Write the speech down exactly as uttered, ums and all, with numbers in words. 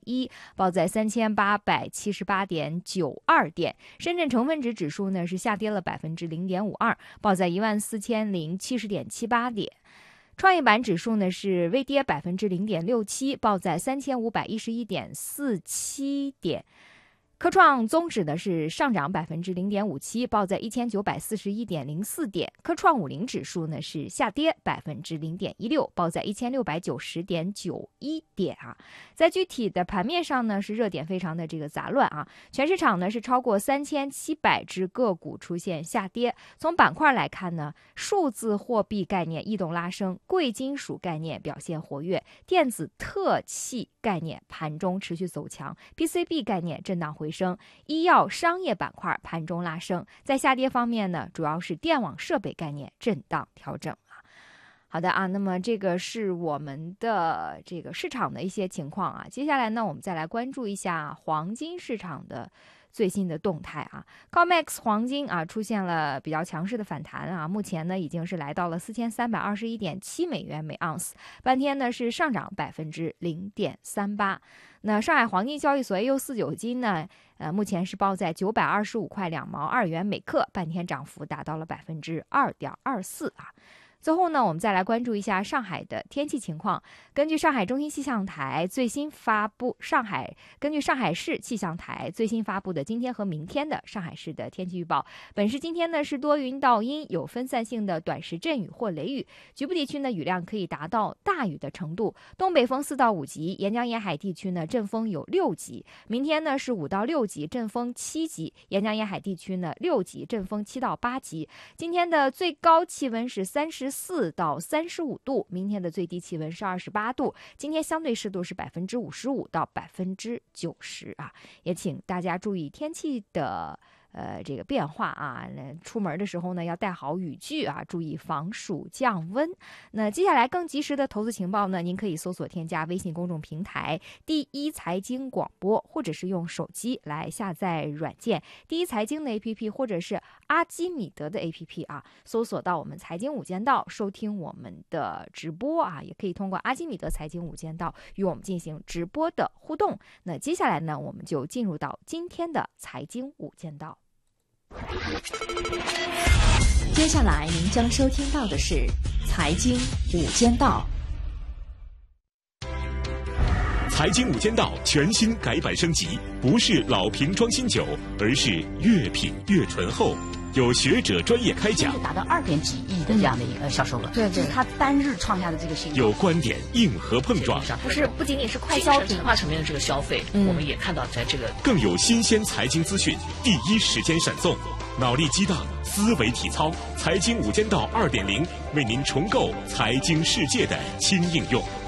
一，报在三千八百七十八点九二点。深圳成分指指数呢是下跌了百分之零点五二，报在一万四千零七十点七八点。创业板指数呢是微跌百分之零点六七，报在三千五百一十一点四七点。科创综指呢是上涨百分之零点五七，报在一千九百四十一点零四点。科创五零指数呢是下跌百分之零点一六，报在一千六百九十点九一点啊。在具体的盘面上呢，是热点非常的这个杂乱啊。全市场呢是超过三千七百只个股出现下跌。从板块来看呢，数字货币概念异动拉升，贵金属概念表现活跃，电子特器概念盘中持续走强 ，P C B 概念震荡回升，医药商业板块盘中拉升。在下跌方面呢，主要是电网设备概念震荡调整啊。好的啊，那么这个是我们的这个市场的一些情况啊。接下来呢，我们再来关注一下黄金市场的最新的动态啊。COMEX 黄金啊出现了比较强势的反弹啊，目前呢已经是来到了四千三百二十一点七美元每盎司，半天呢是上涨百分之零点三八。那上海黄金交易所 A 六四九金呢，呃，目前是报在九百二十五块两毛二元每克，半天涨幅达到了百分之二点二四啊。最后呢，我们再来关注一下上海的天气情况。根据上海中心气象台最新发布，上海根据上海市气象台最新发布的今天和明天的上海市的天气预报，本市今天呢是多云到阴，有分散性的短时阵雨或雷雨，局部地区呢雨量可以达到大雨的程度，东北风四到五级，沿江沿海地区呢阵风有六级。明天呢是五到六级，阵风七级，沿江沿海地区呢六级，阵风七到八级。今天的最高气温是三十四到三十五度，明天的最低气温是二十八度，今天相对湿度是百分之五十五到百分之九十啊，也请大家注意天气的呃这个变化啊，出门的时候呢要带好雨具啊，注意防暑降温。那接下来更及时的投资情报呢，您可以搜索添加微信公众平台第一财经广播，或者是用手机来下载软件第一财经的 A P P， 或者是阿基米德的 A P P 啊，搜索到我们财经五间道收听我们的直播啊，也可以通过阿基米德财经五间道与我们进行直播的互动。那接下来呢，我们就进入到今天的财经五间道。 接下来您将收听到的是财经五间道。 财经五间道全新改版升级，不是老瓶装新酒，而是越品越醇厚。有学者专业开讲， 达到二点几亿的这样的一个销售额，对对，这是他单日创下的这个新高。 有观点硬核碰撞， 不是不仅仅是快消品， 文化层面的这个消费，嗯、我们也看到在这个更有新鲜财经资讯，第一时间闪送，脑力激荡，思维体操，财经五间道二点零，为您重构财经世界的新应用。